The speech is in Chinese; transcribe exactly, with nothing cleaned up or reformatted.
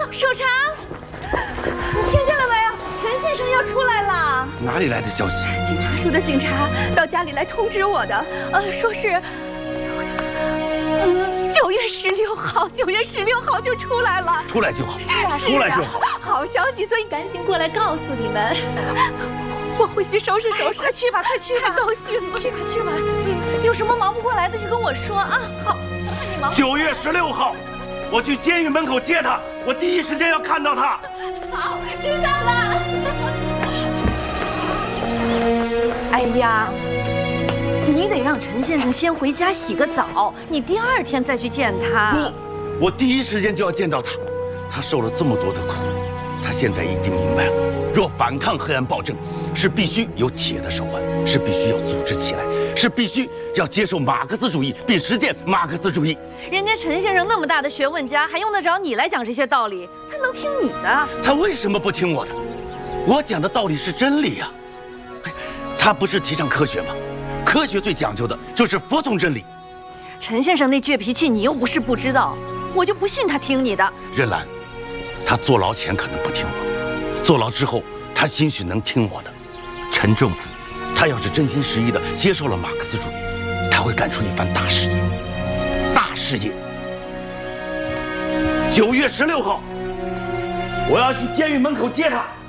守常，你听见了没有？陈先生要出来了。 哪里来的消息？ 警察署的警察到家里来通知我的，呃，说是，嗯，九月十六号，九月十六号就出来了。 出来就好， 是啊， 出来就好。 好消息，所以赶紧过来告诉你们。我回去收拾收拾，快去吧，快去吧，太高兴了。去吧，去吧。嗯，有什么忙不过来的就跟我说啊。好，你忙。 九月十六号，我去监狱门口接他，我第一时间要看到他。 好，知道了。哎呀，你得让陈先生先回家洗个澡，你第二天再去见他。 不，我第一时间就要见到他。他受了这么多的苦，他现在一定明白了，若反抗黑暗暴政，是必须有铁的手腕，是必须要组织起来，是必须要接受马克思主义并实践马克思主义。 人家陈先生那么大的学问家，还用得着你来讲这些道理？他能听你的？ 他为什么不听我的？我讲的道理是真理呀。他不是提倡科学吗？科学最讲究的就是服从真理。 陈先生那倔脾气，你又不是不知道，我就不信他听你的。 任兰，他坐牢前可能不听我的，坐牢之后他兴许能听我的。陈政府，他要是真心实意的接受了马克思主义，他会干出一番大事业。大事业。九月十六号，我要去监狱门口接他。